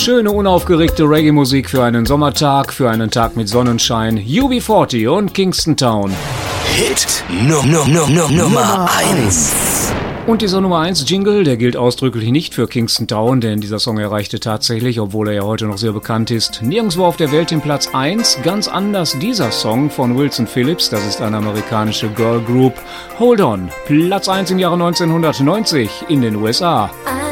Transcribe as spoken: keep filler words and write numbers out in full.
Schöne, unaufgeregte Reggae-Musik für einen Sommertag, für einen Tag mit Sonnenschein. U B vierzig und Kingston Town. Hit no, no, no, no, Nummer eins. Und dieser Nummer eins Jingle, der gilt ausdrücklich nicht für Kingston Town, denn dieser Song erreichte tatsächlich, obwohl er ja heute noch sehr bekannt ist, nirgendwo auf der Welt den Platz eins. Ganz anders dieser Song von Wilson Phillips, das ist eine amerikanische Girl Group. Hold On, Platz eins im Jahre neunzehnhundertneunzig in den U S A.